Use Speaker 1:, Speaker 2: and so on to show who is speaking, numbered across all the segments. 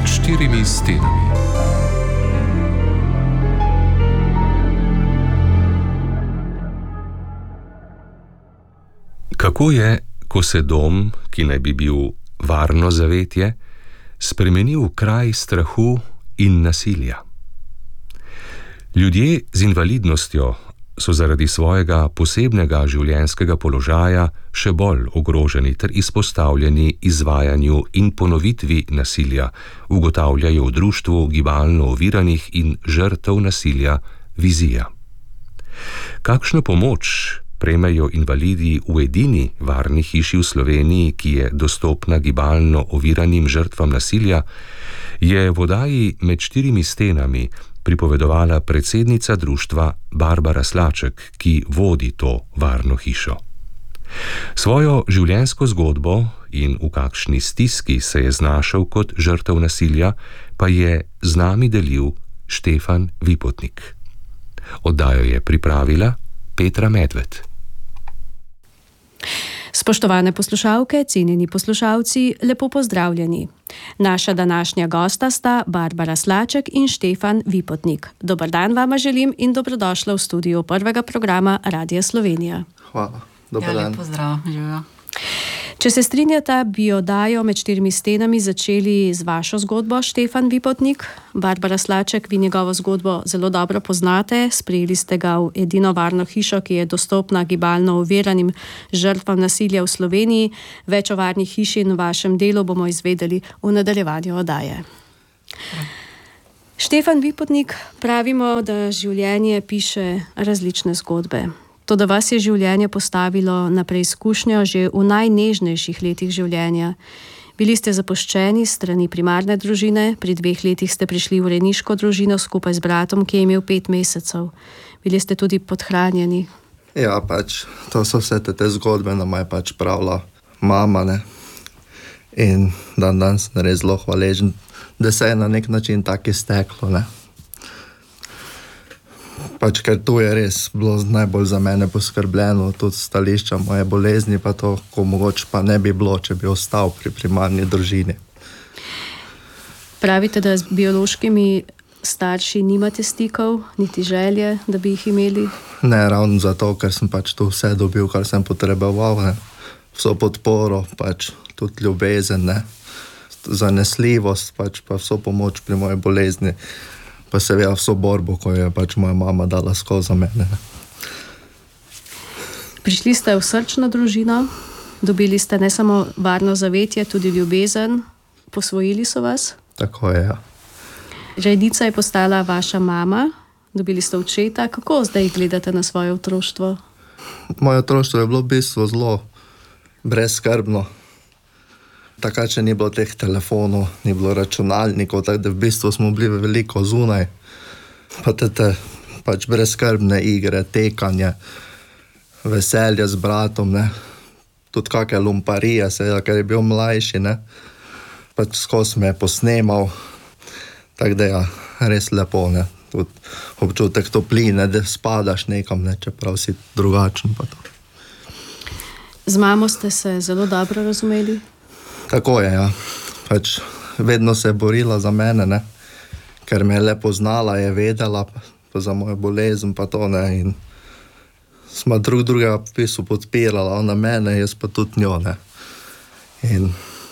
Speaker 1: med štirimi stenami. Kako je, ko se dom, ki naj bi bil varno zavetje, spremeni v kraj strahu in nasilja? Ljudje z invalidnostjo so zaradi svojega posebnega življenjskega položaja še bolj ogroženi ter izpostavljeni izvajanju in ponovitvi nasilja, ugotavljajo v društvu gibalno oviranih in žrtev nasilja Vizija. Kakšno pomoč prejmejo invalidi v edini varni hiši v Sloveniji, ki je dostopna gibalno oviranim žrtvam nasilja, je v oddaji Med štirimi stenami pripovedovala predsednica društva Barbara Slaček, ki vodi to varno hišo. Svojo življenjsko zgodbo in v kakšni stiski se je znašel kot žrtev nasilja, pa je z nami delil Štefan Vipotnik. Oddajo je pripravila Petra Medved.
Speaker 2: Spoštovane poslušalke, cenjeni poslušalci, lepo pozdravljeni. Naša današnja gosta sta Barbara Slaček in Štefan Vipotnik. Dober dan vama želim in dobrodošla v studiu prvega programa Radia Slovenija.
Speaker 3: Hvala, dober dan.
Speaker 4: Lep pozdrav, živijo.
Speaker 2: Če se strinjata, bi oddajo Med štirimi stenami začeli z vašo zgodbo, Štefan Vipotnik. Barbara Slaček, vi njegovo zgodbo zelo dobro poznate, sprejeli ste ga v edino varno hišo, ki je dostopna gibalno oviranim žrtvam nasilja v Sloveniji. Več o varni hiši in vašem delu bomo izvedeli v nadaljevanju oddaje. Štefan Vipotnik, pravimo, da življenje piše različne zgodbe. Toda vas je življenje postavilo na preizkušnjo že v najnežnejših letih življenja. Bili ste zapuščeni s strani primarne družine, pri 2 letih ste prišli v rejniško družino skupaj z bratom, ki je imel 5 mesecev. Bili ste tudi podhranjeni.
Speaker 3: Ja, to so vse te zgodbe, nama je pravila mama, ne. In dan sem res zelo hvaležen, da se je na nek način tako izteklo, ne. Ker tu je res bilo najbolj za mene poskrbljeno, tudi stališča moje bolezni, pa to, ko mogoče pa ne bi bilo, če bi ostal pri primarni družini.
Speaker 2: Pravite, da z biološkimi starši nimate stikov, niti želje, da bi jih imeli?
Speaker 3: Ne, ravno zato, ker sem tu vse dobil, kar sem potreboval, ne. Vso podporo, tudi ljubezen, ne. Zanesljivost, pa vso pomoč pri moje bolezni. Pa seveda vso borbo, ko je moja mama dala skozi mene.
Speaker 2: Prišli ste v srčno družino, dobili ste ne samo varno zavetje, tudi ljubezen, posvojili so vas.
Speaker 3: Tako je, ja.
Speaker 2: Rejnica je postala vaša mama, dobili ste očeta. Kako zdaj gledate na svoje otroštvo?
Speaker 3: Moje otroštvo je bilo v bistvu zelo brezskrbno. Takrat še ni bilo teh telefonov, ni bilo računalnikov, tako da v bistvu smo bili veliko zunaj. Pa te brezskrbne igre, tekanje, veselje z bratom, ne. Tudi kakšne lumparije, seveda, ker je bil mlajši, ne. Skozi me je posnemal. Tako da ja, res lepo, ne. Tudi občutek topline, da spadaš nekam, ne, čeprav si drugačen pa to.
Speaker 2: Z mamo ste se zelo dobro razumeli?
Speaker 3: Tako je, ja. Vedno se je borila za mene, ne. Ker me je le poznala, je vedela pa za mojo bolezen pa to, ne. In sva drug drugega v bistvu podpirala, ona mene, jaz pa tudi njo, ne. In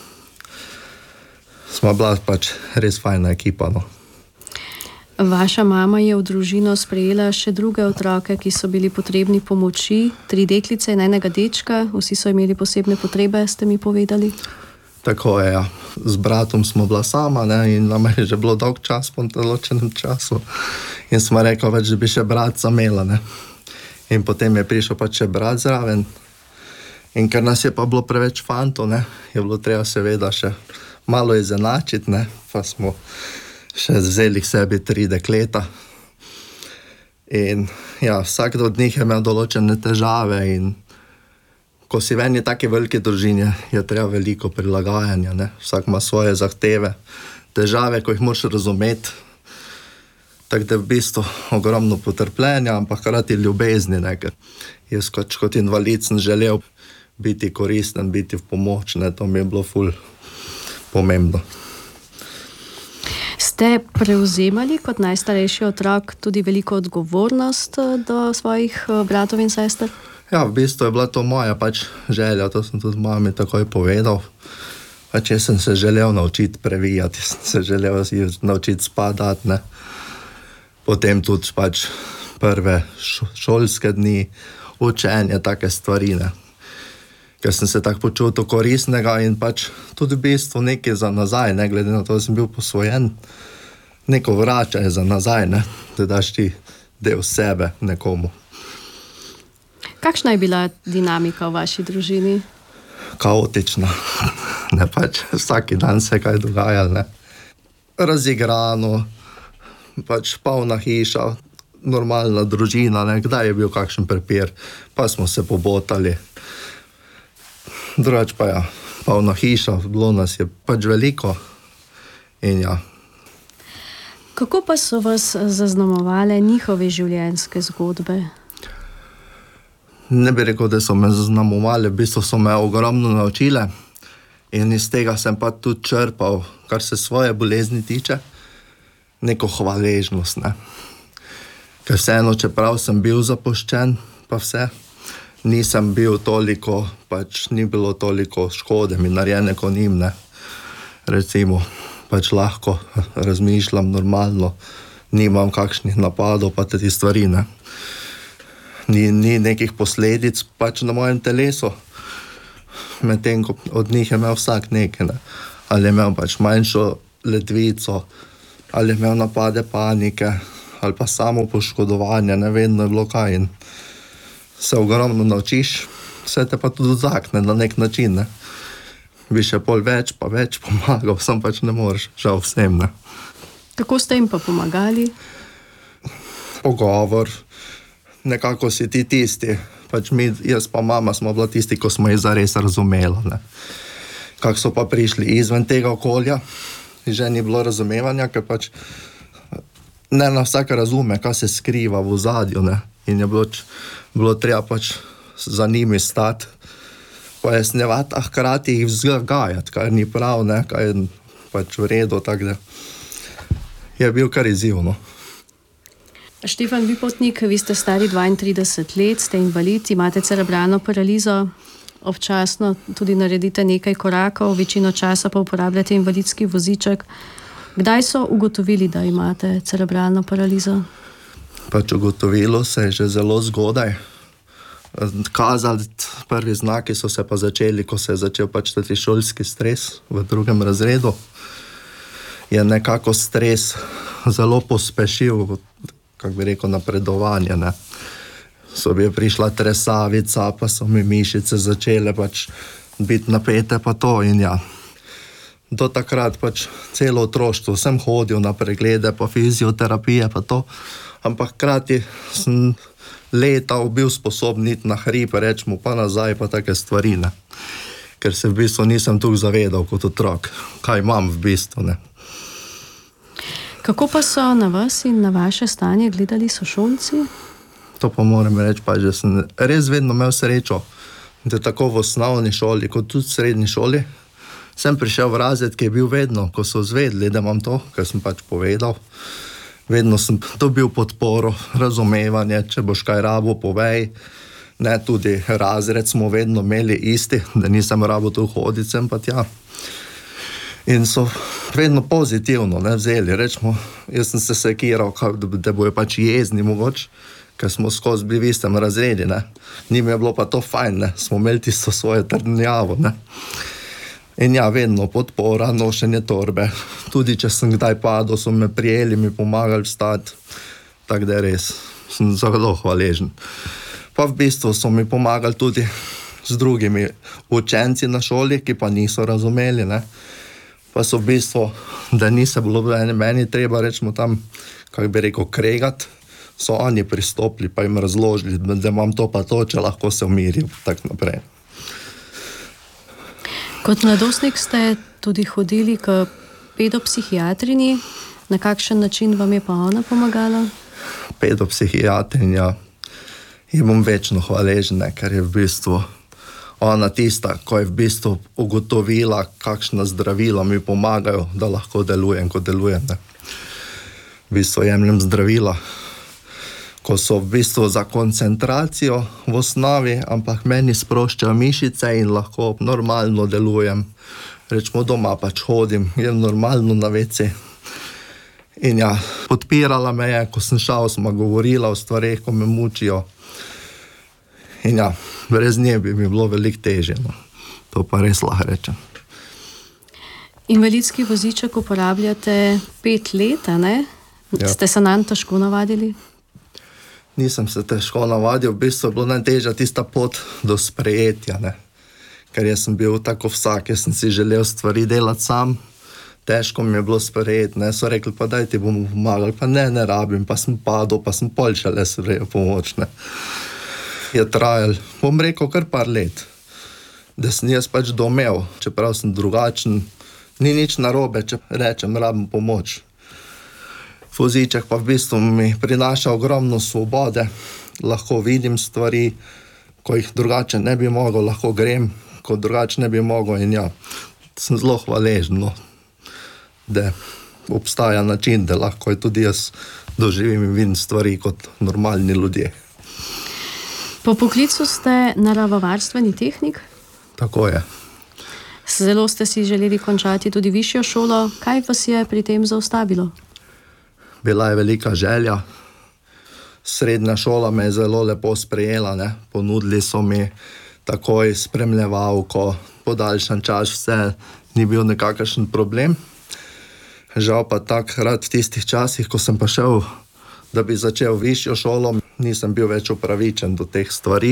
Speaker 3: sva bila res fajna ekipa, no.
Speaker 2: Vaša mama je v družino sprejela še druge otroke, ki so bili potrebni pomoči, 3 deklice in 1 dečka, vsi so imeli posebne potrebe, ste mi povedali.
Speaker 3: Tako je, ja. Z bratom smo bila sama, ne, in nama je že bilo dolg čas po določenem času. In smo rekla, da bi še bratca imela, ne. In potem je prišel še brat zraven. In ker nas je pa bilo preveč fantov, ne, je bilo treba seveda še malo izenačiti, ne, pa smo še vzeli k sebi 3 dekleta. In ja, vsak od njih je imel določene težave in ko si v eni taki veliki družini, je treba veliko prilagajanja, ne. Vsak ima svoje zahteve, težave, ko jih moraš razumeti. Tako da v bistvu ogromno potrpljenja, ampak hkrati ljubezni, ne, ker jaz kot invalid sem želel biti koristen, biti v pomoč, ne, to mi je bilo ful pomembno.
Speaker 2: Ste prevzemali kot najstarejši otrok tudi veliko odgovornost do svojih bratov in sester?
Speaker 3: Ja, v bistvu je bila to moja želja, to sem tudi mami takoj povedal. Jaz sem se želel naučiti previjati, sem se želel naučiti spadati, ne. Potem tudi prve šolske dni, učenje, take stvari, ne. Ker sem se tako počutil koristnega in tudi v bistvu nekaj za nazaj, ne, glede na to, da sem bil posvojen, neko vračanje za nazaj, ne, da daš ti del sebe nekomu.
Speaker 2: Kakšna je bila dinamika v vaši družini?
Speaker 3: Kaotična, ne, vsak dan se kaj dogajalo, ne. Razigrano, polna hiša, normalna družina, ne, kdaj je bil kakšen prepir, pa smo se pobotali. Drugače pa ja, polna hiša, bilo nas je veliko in ja.
Speaker 2: Kako pa so vas zaznamovale njihove življenjske zgodbe?
Speaker 3: Ne bi rekel, da so me zaznamovale, v bistvu so me ogromno naučile in iz tega sem tudi črpal, kar se svoje bolezni tiče, neko hvaležnost, ne. Ker vseeno, čeprav sem bil zapuščen, pa vse, nisem bil toliko, ni bilo toliko škode mi narejene kot njim, ne. Recimo, lahko razmišljam normalno, nimam kakšnih napadov pa te stvari, ne. Ni nekih posledic na mojem telesu, medtem ko od njih je imel vsak nekaj, ne. Ali je imel manjšo ledvico, ali je imel napade panike, ali pa samo poškodovanje, ne, vedno je bilo kaj in se ogromno naučiš, vse te pa tudi zakne na nek način, ne. Bi še več pomagal, sam ne moreš, žal vsem, ne.
Speaker 2: Kako ste jim pa pomagali?
Speaker 3: Pogovor, nekako si ti tisti, mi, jaz pa mama smo bila tisti, ko smo jih zares razumela, ne. Kako so pa prišli izven tega okolja, že ni bilo razumevanja, ker ne na vsak razume, kaj se skriva v ozadju, ne. In je bilo treba za njimi stati, pojasnjevati, a hkrati jih vzgajati, kaj ni prav, ne, kaj je v redu, tako da je bil kar izziv, no.
Speaker 2: Štefan Vipotnik, vi ste stari 32 let, ste invalid, imate cerebralno paralizo, občasno tudi naredite nekaj korakov, večino časa pa uporabljate invalidski voziček. Kdaj so ugotovili, da imate cerebralno paralizo?
Speaker 3: Ugotovilo se je že zelo zgodaj. Kazali, prvi znaki so se pa začeli, ko se je začel ta šolski stres v 2. razredu. Je nekako stres zelo pospešil, kako bi rekel, napredovanje, ne. Je prišla tresavica, pa so mi mišice začele biti napete pa to in ja. Do takrat celo otroštvo sem hodil na preglede pa fizioterapije pa to, ampak hkrati sem letal, bil sposoben iti na hrib, rečemo pa nazaj pa take stvari, ne. Ker se v bistvu nisem toliko zavedal kot otrok, kaj imam v bistvu, ne.
Speaker 2: Kako pa so na vas in na vaše stanje gledali sošolci?
Speaker 3: To pa moram reči, že sem res vedno imel srečo, da tako v osnovni šoli kot tudi v srednji šoli sem prišel v razred, ki je bil vedno, ko so zvedeli, da imam to, kar sem povedal. Vedno sem dobil podporo, razumevanje, če boš kaj rabo, povej. Ne, tudi razred smo vedno imeli isti, da nisem rabo tu hoditi sem pa tja. In so vedno pozitivno, ne, vzeli, rečemo, jaz sem se sekiral, da bojo jezni mogoče, ker smo skozi bili v istem razredi, ne. Njim je bilo pa to fajn, ne, smo imeli tisto svojo trdnjavo, ne. In ja, vedno podpora, nošenje torbe, tudi če sem kdaj padel, so me prijeli, mi pomagali vstati, tako da res, sem zelo hvaležen. Pa v bistvu so mi pomagali tudi z drugimi učenci na šoli, ki pa niso razumeli, ne. Pa so v bistvu, da niso bilo meni treba, rečemo tam, kako bi rekel, kregati, so oni pristopili pa jim razložili, da imam to pa to, če lahko se umirim, tako naprej.
Speaker 2: Kot mladostnik ste tudi hodili k pedopsihiatrinji. Na kakšen način vam je pa ona pomagala?
Speaker 3: Pedopsihiatrinja, ji bom večno hvaležen, ker je v bistvu ona tista, ko je v bistvu ugotovila, kakšna zdravila mi pomagajo, da lahko delujem, kot delujem. Ne. V bistvu jemljem zdravila, ko so v bistvu za koncentracijo v osnovi, ampak meni sproščajo mišice in lahko normalno delujem. Rečemo, doma pač hodim, jem normalno na WC. In ja, podpirala me je, ko sem šel, smo govorila o stvareh, ko me mučijo. In ja, brez nje bi mi bilo veliko težje. No. To pa res lahko rečem.
Speaker 2: Invalidski voziček uporabljate 5 let, ne?
Speaker 3: Ja.
Speaker 2: Ste se nanj težko navadili?
Speaker 3: Nisem se težko navadil, v bistvu je bilo najtežja tista pot do sprejetja, ne. Ker jaz sem bil tako vsak, jaz sem si želel stvari delati sam, težko mi je bilo sprejeti, ne, so rekli, pa daj ti bomo pomagali, pa ne rabim, pa sem padel, pa sem pol šele sprejel pomoč, ne. Je trajal, bom rekel, kar par let, da sem jaz pač domel, čeprav sem drugačen, ni nič narobe, če rečem, rabim pomoč. Voziček pa v bistvu mi prinaša ogromno svobode, lahko vidim stvari, ko jih drugače ne bi mogel, lahko grem, ko drugače ne bi mogel in ja, sem zelo hvaležen, no, da obstaja način, da lahko tudi jaz doživim in vidim stvari kot normalni ljudje.
Speaker 2: Po poklicu ste naravovarstveni tehnik?
Speaker 3: Tako je.
Speaker 2: Zelo ste si želeli končati tudi višjo šolo. Kaj vas je pri tem zaustavilo?
Speaker 3: Bila je velika želja. Srednja šola me je zelo lepo sprejela, ne. Ponudili so mi takoj spremljevalko, podaljšan čas, vse, ni bil nekakšen problem. Žal pa takrat v tistih časih, ko sem pa šel, da bi začel višjo šolo, nisem bil več upravičen do teh stvari.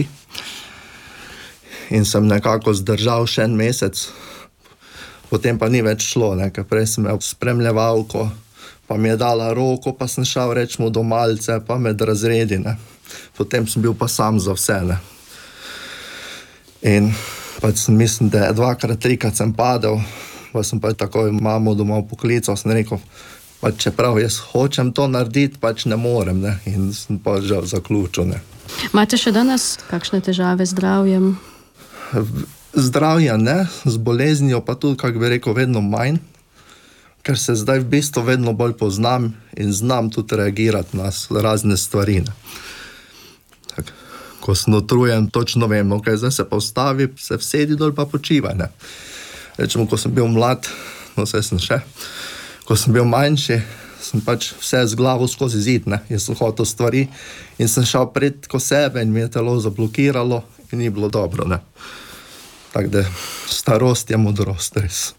Speaker 3: In sem nekako zdržal še 1 mesec, potem pa ni več šlo, ne, ker prej sem imel spremljevalko, pa mi je dala roko, pa sem šel, rečemo, do malce, pa med razredi, ne. Potem sem bil pa sam za vse, ne. In pač mislim, da 2-krat, 3-krat sem padel, pa sem pa takoj mamo domov poklical, sem rekel, pa čeprav jaz hočem to narediti, pač ne morem, ne. In sem pa že zaključil, ne.
Speaker 2: Imate še danes kakšne težave z zdravjem?
Speaker 3: Zdravja ne, z boleznijo pa tudi, kako bi rekel, vedno manj, ker se zdaj v bistvu vedno bolj poznam in znam tudi reagirati na razne stvari, ne. Tak, ko sem utrujen, točno vem, ok, zdaj se postavi, se vsedi dol pa počivaj, ne. Rečemo, ko sem bil mlad, no saj sem še, ko sem bil manjši, sem pač vse z glavo skozi zid, ne. Jaz sem hotel stvari in sem šel preko sebe in mi je telo zablokiralo in ni bilo dobro, ne. Tako da starost je modrost, res.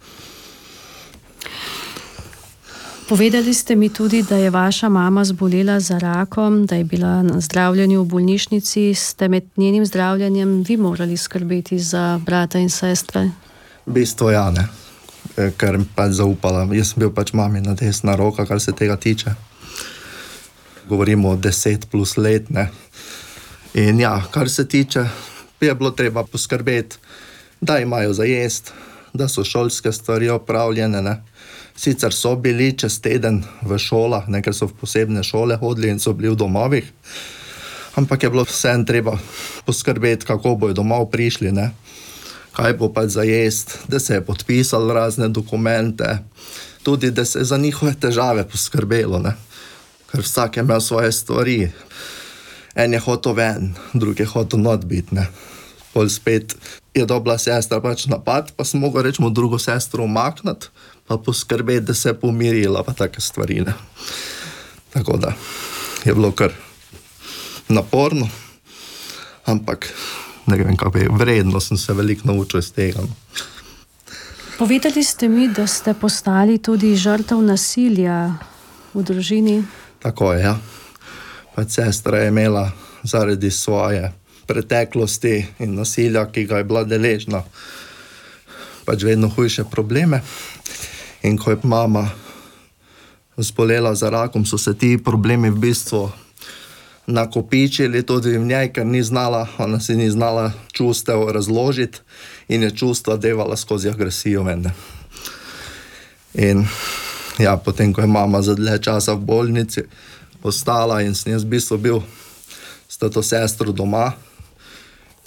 Speaker 2: Povedali ste mi tudi, da je vaša mama zbolela za rakom, da je bila na zdravljenju v bolnišnici. Ste med njenim zdravljenjem vi morali skrbeti za brata in sestre?
Speaker 3: V bistvu ja, ne. Ker pač zaupala. Jaz sem bil pač mamina desna roka, kar se tega tiče. Govorimo o 10+ let, ne. In ja, kar se tiče, je bilo treba poskrbeti, da imajo za jesti, da so šolske stvari opravljene, ne. Sicer so bili čez teden v šolah, ne, ker so v posebne šole hodili in so bili v domovih, ampak je bilo vseeno treba poskrbeti, kako bojo domov prišli, ne. Kaj bo pač za jesti, da se je podpisalo razne dokumente, tudi da se je za njihove težave poskrbelo, ne. Ker vsak je imel svoje stvari. En je hotel ven, drug je hotel not biti, ne. Pol spet je dobila sestra pač napad, pa sem mogel, rečemo, drugo sestro umakniti, pa poskrbeti, da se je pomirila, pa take stvari, ne. Tako da je bilo kar naporno, ampak ne vem, kako je, vredno sem se veliko naučil iz tega.
Speaker 2: Povedali ste mi, da ste postali tudi žrtev nasilja v družini.
Speaker 3: Tako je, ja. Pač sestra je imela zaradi svoje preteklosti in nasilja, ki ga je bila deležna, pač vedno hujše probleme. In ko je mama zbolela za rakom, so se ti problemi v bistvu nakopičili tudi v njej, ker ni znala, ona si ni znala čustev razložiti in je čustva devala skozi agresijo ven. In ja, potem, ko je mama za dlje časa v bolnici ostala in sem jaz v bistvu bil s to sestro doma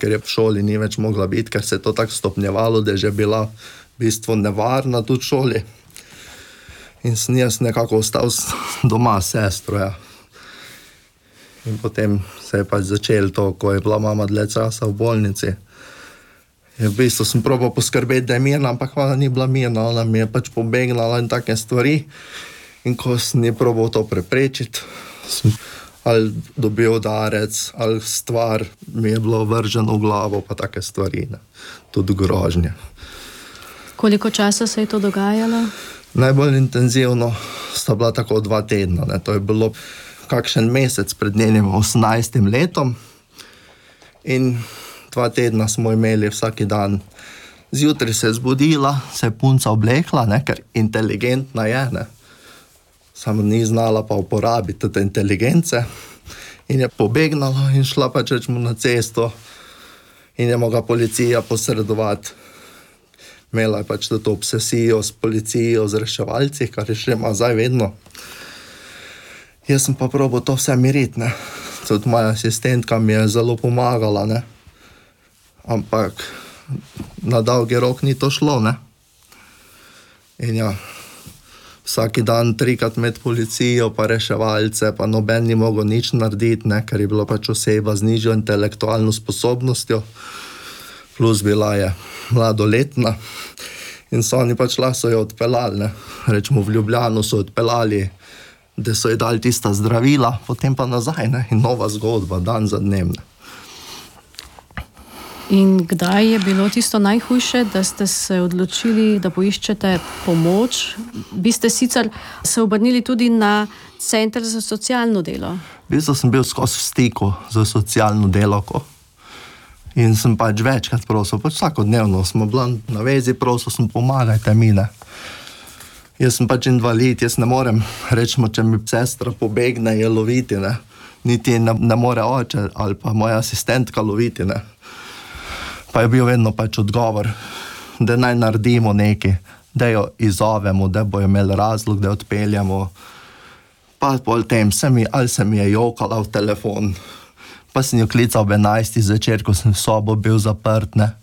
Speaker 3: ker je v šoli ni več mogla biti, ker se je to tako stopnjevalo, da je že bila v bistvu nevarna tudi v šoli. In sem jaz nekako ostal doma s sestro, ja. In potem se je pač začelo to, ko je bila mama dlje časa v bolnici. In v bistvu sem probal poskrbeti, da je mirna, ampak ona ni bila mirna, ona mi je pač pobegnala in take stvari. In ko sem je probal to preprečiti, sem ali dobil udarec, ali stvar mi je bilo vrženo v glavo, pa take stvari, ne. Tudi grožnje.
Speaker 2: Koliko časa se je to dogajalo?
Speaker 3: Najbolj intenzivno sta bila tako 2 tedna, ne. To je bilo kakšen mesec pred njenim 18. letom in 2 tedna smo imeli vsaki dan. Zjutraj se je zbudila, se je punca oblekla, ne, ker inteligentna je, ne. Samo ni znala pa uporabiti te inteligence in je pobegnala in šla pač rečemo na cesto in je mogla policija posredovati. Imela je pač to obsesijo s policijo, z reševalci, kar je še ima zdaj vedno. Jaz sem pa probal to vse miriti, ne. Tudi moja asistentka mi je zelo pomagala, ne. Ampak na dolgi rok ni to šlo, ne. In ja, vsaki dan 3-krat med policijo pa reševalce, pa noben ni mogel nič narediti, ne, ker je bila pač oseba z nižjo intelektualno sposobnostjo, plus bila je mladoletna in so oni pač so jo odpeljali, ne. Rečemo v Ljubljano so odpeljali, da so ji dali tista zdravila, potem pa nazaj, ne, in nova zgodba, dan za dnem, ne.
Speaker 2: In kdaj je bilo tisto najhujše, da ste se odločili, da poiščete pomoč? Vi ste sicer se obrnili tudi na Center za socialno delo.
Speaker 3: V bistvu sem bil skozi v stiku za socialno delavko in sem pač večkrat prosil, pač vsakodnevno smo bila na vezi, prosil sem, pomagajte mi, ne. Jaz sem pač invalid, jaz ne morem, rečemo, če mi sestra pobegne, je loviti, ne. Niti ne more oče ali pa moja asistentka loviti, ne. Pa je bil vedno pač odgovor, da naj naredimo nekaj, da jo izzovemo, da bojo imeli razlog, da jo odpeljamo. Pa pol tem ali se mi je jokala v telefon, pa sem jo klical ob 11. zvečer, ko sem v sobo bil zaprt, ne.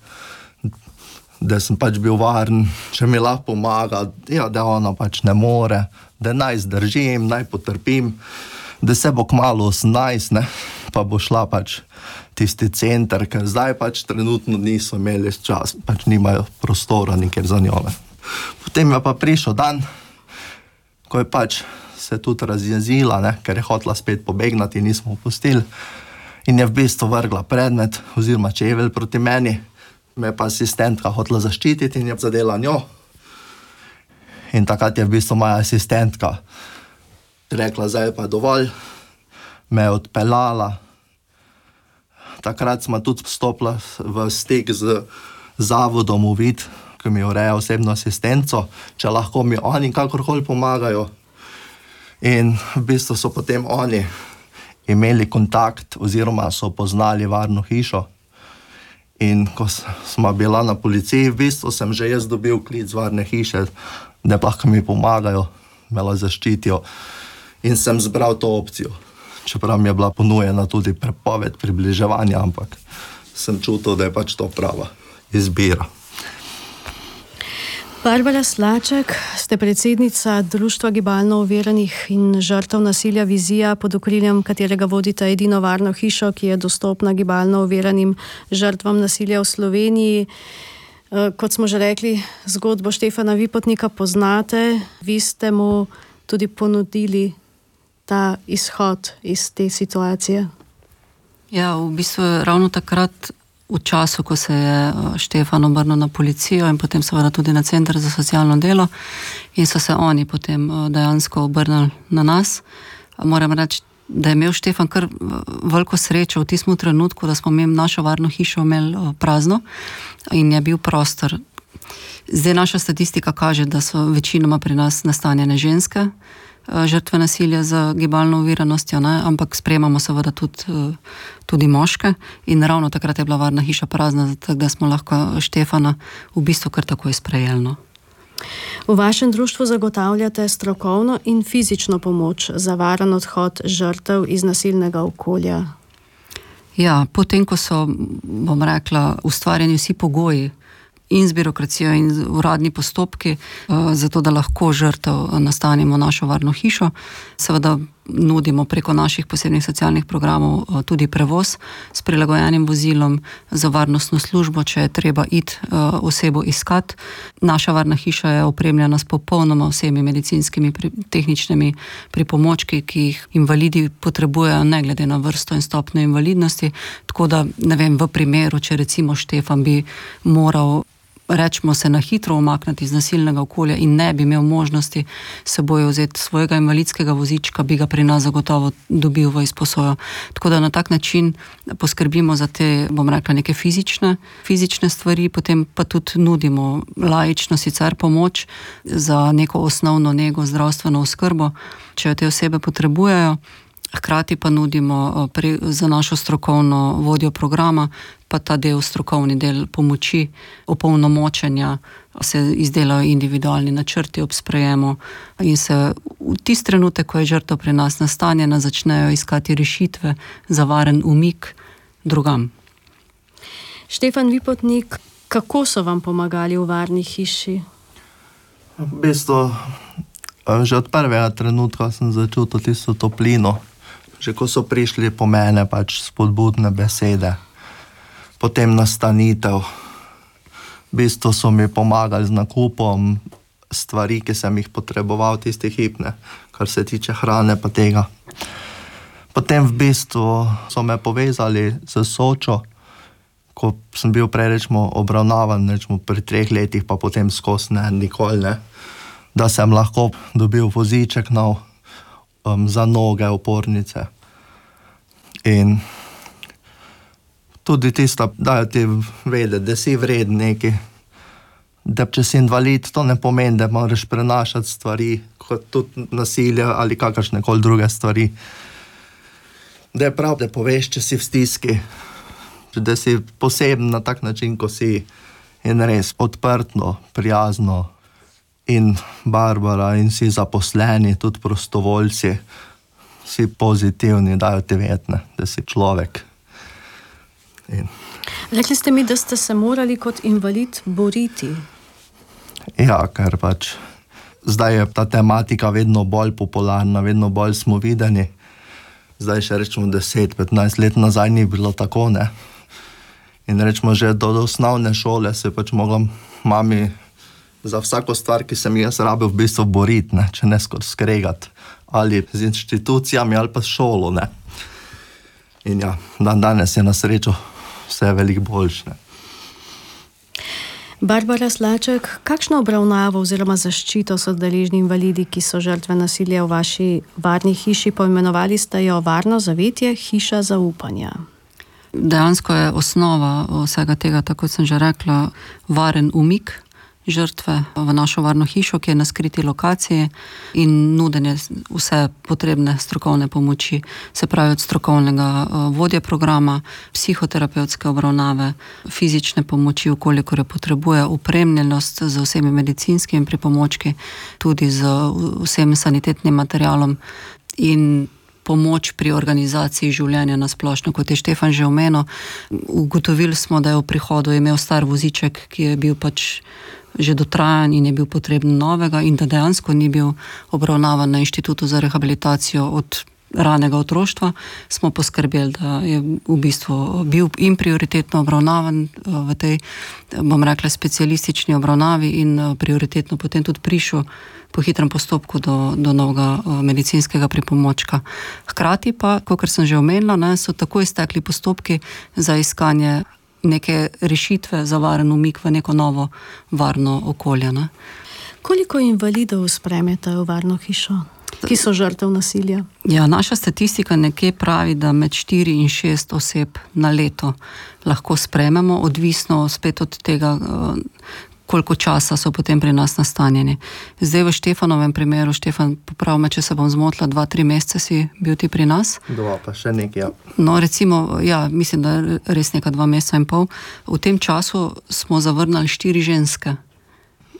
Speaker 3: Da sem pač bil varen, če mi lahko pomaga, ja, da ona pač ne more, da naj zdržim, naj potrpim, da se bo kmalu 18, ne, pa bo šla pač tisti center, ker zdaj pač trenutno niso imeli čas, pač nimajo prostora nikjer za njo, ne. Potem je pa prišel dan, ko je pač se tudi razjezila, ne, ker je hotela spet pobegnati in nismo pustili in je v bistvu vrgla predmet oziroma čevelj proti meni, me je pa asistentka hotela zaščititi in je zadela njo. In takrat je v bistvu moja asistentka rekla, zdaj je pa dovolj, me je odpeljala. Takrat smo tudi vstopila v stik z zavodom Uvid, ki mi ureja osebno asistenco, če lahko mi oni kakorkoli pomagajo. In v bistvu so potem oni imeli kontakt oziroma so poznali varno hišo. In ko smo bila na policiji, v bistvu sem že jaz dobil klic varne hiše, da lahko mi pomagajo, me zaščitijo. In sem zbral to opcijo. Čeprav mi je bila ponujena tudi prepoved približevanja, ampak sem čutil, da je pač to prava izbira.
Speaker 2: Barbara Slaček, ste predsednica Društva gibalno oviranih in žrtev nasilja Vizija, pod okriljem katerega vodite edino varno hišo, ki je dostopna gibalno oviranim žrtvam nasilja v Sloveniji. Kot smo že rekli, zgodbo Štefana Vipotnika poznate, vi ste mu tudi ponudili ta izhod iz te situacije.
Speaker 4: Ja, v bistvu ravno takrat, v času, ko se je Štefan obrnil na policijo in potem seveda tudi na Center za socialno delo in so se oni potem dejansko obrnili na nas. Moram reči, da je imel Štefan kar veliko srečo v tistem trenutku, da smo našo varno hišo imeli prazno in je bil prostor. Zdaj naša statistika kaže, da so večinoma pri nas nastanjene ženske, žrtve nasilja z gibalno oviranostjo, ne? Ampak sprejemamo seveda tudi moške in ravno takrat je bila varna hiša prazna, tako da smo lahko Štefana v bistvu kar takoj sprejeli, no.
Speaker 2: V vašem društvu zagotavljate strokovno in fizično pomoč za varen odhod žrtev iz nasilnega okolja.
Speaker 4: Ja, potem, ko so, bom rekla, ustvarjeni vsi pogoji in z birokracijo in z uradni postopki, zato da lahko žrtev nastanimo v našo varno hišo, seveda nudimo preko naših posebnih socialnih programov tudi prevoz s prilagojenim vozilom za varnostno službo, če je treba iti osebo iskat. Naša varna hiša je opremljena s popolnoma vsemi medicinskimi tehničnimi pripomočki, ki jih invalidi potrebujejo ne glede na vrsto in stopnjo invalidnosti, tako da, ne vem, v primeru, če recimo Štefan bi moral, rečemo, se na hitro umakniti iz nasilnega okolja in ne bi imel možnosti seboj vzeti svojega invalidskega vozička, bi ga pri nas zagotovo dobil v izposojo. Tako da na tak način poskrbimo za te, bom rekla, neke fizične stvari, potem pa tudi nudimo laično sicer pomoč za neko osnovno nego, zdravstveno oskrbo, če jo te osebe potrebujejo. Hkrati pa nudimo za našo strokovno vodjo programa pa ta del, strokovni del pomoči, opolnomočenja, se izdelajo individualni načrti ob sprejemu in se v tisti trenutek, ko je žrtev pri nas nastanjena, začnejo iskati rešitve za varen umik drugam.
Speaker 2: Štefan Vipotnik, kako so vam pomagali v varni hiši?
Speaker 3: V bistvu, že od prvega trenutka sem začutil tisto toplino. Že ko so prišli po mene, pač spodbudne besede, potem nastanitev. V bistvu so mi pomagali z nakupom stvari, ki sem jih potreboval, tiste hipne, kar se tiče hrane pa tega. Potem v bistvu so me povezali z Sočo, ko sem bil prej, rečemo, obravnavan, rečemo, pri 3 letih, pa potem skozi nikoli ne, da sem lahko dobil voziček nov, za noge, opornice. In tudi tista, dajo ti vedeti, da si vreden neki, da če si invalid, to ne pomeni, da moraš prenašati stvari, kot tudi nasilje ali kakršnekoli druge stvari. Da je prav, da poveš, če si v stiski, da si poseben na tak način, ko si, in res odprtno, prijazno. In Barbara in vsi zaposleni, tudi prostovoljci, vsi pozitivni, dajo ti vedeti, da si človek.
Speaker 2: Rekli ste mi, da ste se morali kot invalid boriti.
Speaker 3: Ja, ker pač zdaj je ta tematika vedno bolj popularna, vedno bolj smo videni. Zdaj še rečemo 10-15 let nazaj ni bilo tako, ne. In rečemo že do osnovne šole se pač mogla mami za vsako stvar, ki sem jaz rabil, v bistvu boriti, ne, če ne skregati. Ali z inštitucijami, ali pa s šolo, ne. In ja, danes je na srečo vse veliko boljše.
Speaker 2: Barbara Slaček, kakšno obravnavo oziroma zaščito so deležni invalidi, ki so žrtve nasilja v vaši varni hiši? Poimenovali ste jo Varno zavetje, hiša zaupanja.
Speaker 4: Dejansko je osnova vsega tega, tako sem že rekla, varen umik žrtve v našo varno hišo, ki je na skriti lokaciji, in nudenje vse potrebne strokovne pomoči, se pravi od strokovnega vodje programa, psihoterapevtske obravnave, fizične pomoči, kolikor je potrebuje, opremljenost z vsemi medicinskimi pripomočki, tudi z vsem sanitetnim materialom in pomoč pri organizaciji življenja na splošno. Kot je Štefan že omenil, ugotovili smo, da je v prihodu imel star voziček, ki je bil pač že dotrajan in je bil potreben novega in da dejansko ni bil obravnavan na Inštitutu za rehabilitacijo od ranega otroštva, smo poskrbeli, da je v bistvu bil in prioritetno obravnavan v tej, bom rekla, specialistični obravnavi in prioritetno potem tudi prišel po hitrem postopku do novega medicinskega pripomočka. Hkrati pa, kakor sem že omenila, so takoj stekli postopki za iskanje neke rešitve za varen umik v neko novo varno okolje. Ne?
Speaker 2: Koliko invalidov sprejmete v varno hišo, ki so žrtev nasilja?
Speaker 4: Ja, naša statistika nekje pravi, da med 4 in 6 oseb na leto lahko sprejmemo, odvisno spet od tega, koliko časa so potem pri nas nastanjeni. Zdaj v Štefanovem primeru, Štefan, popravi me, če se bom zmotila, 2-3 mesece si bil ti pri nas.
Speaker 3: 2, pa še nekaj, ja.
Speaker 4: No, recimo, ja, mislim, da res nekaj 2 meseca in pol. V tem času smo zavrnili 4 ženske.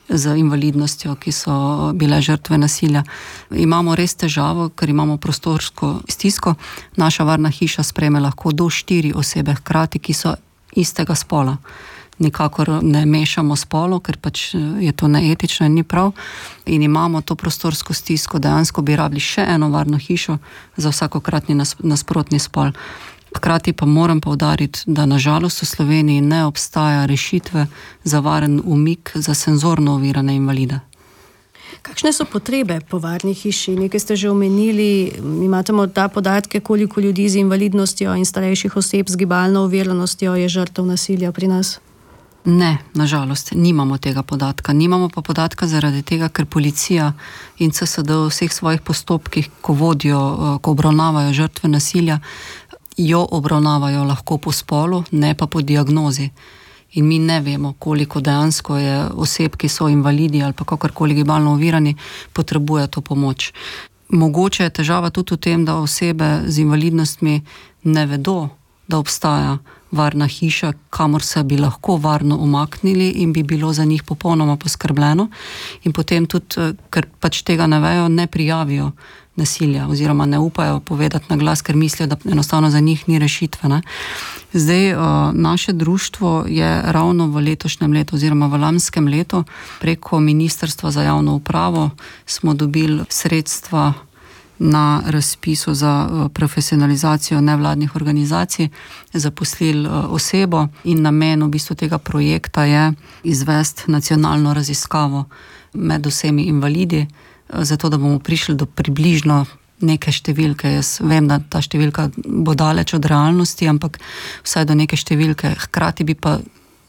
Speaker 4: z invalidnostjo, ki so bile žrtve nasilja. Imamo res težavo, ker imamo prostorsko stisko. Naša varna hiša sprejme lahko do 4 osebe hkrati, ki so istega spola. Nikakor ne mešamo spolov, ker pač je to neetično in ni prav. In imamo to prostorsko stisko, dejansko bi rabili še eno varno hišo za vsakokratni nasprotni spol. Hkrati pa moram poudariti, da nažalost v Sloveniji ne obstaja rešitve za varen umik za senzorno ovirane invalide.
Speaker 2: Kakšne so potrebe po varni hiši? Nekaj ste že omenili, imate morda podatke, koliko ljudi z invalidnostjo in starejših oseb z gibalno oviranostjo je žrtev nasilja pri nas?
Speaker 4: Ne, nažalost, nimamo tega podatka. Nimamo pa podatka zaradi tega, ker policija in CSD v vseh svojih postopkih, ko vodijo, ko obravnavajo žrtve nasilja, jo obravnavajo lahko po spolu, ne pa po diagnozi. In mi ne vemo, koliko dejansko je oseb, ki so invalidi ali pa kakorkoli gibalno ovirani, potrebuje to pomoč. Mogoče je težava tudi v tem, da osebe z invalidnostmi ne vedo, da obstaja varna hiša, kamor se bi lahko varno umaknili in bi bilo za njih popolnoma poskrbljeno. In potem tudi, ker pač tega ne vejo, ne prijavijo nasilja oziroma ne upajo povedati na glas, ker mislijo, da enostavno za njih ni rešitve. Ne? Zdaj, naše društvo je ravno v letošnjem letu oziroma v lanskem letu preko Ministrstva za javno upravo smo dobili sredstva na razpisu za profesionalizacijo nevladnih organizacij, zaposlili osebo in namen v bistvu tega projekta je izvesti nacionalno raziskavo med vsemi invalidi, zato da bomo prišli do približno neke številke. Jaz vem, da ta številka bo daleč od realnosti, ampak vsaj do neke številke. Hkrati bi pa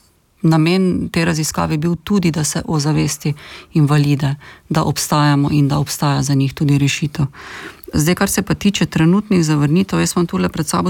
Speaker 4: namen te raziskave bil tudi, da se ozavesti invalide, da obstajamo in da obstaja za njih tudi rešitev. Zdaj, kar se pa tiče trenutnih zavrnitev, jaz imam tule pred sabo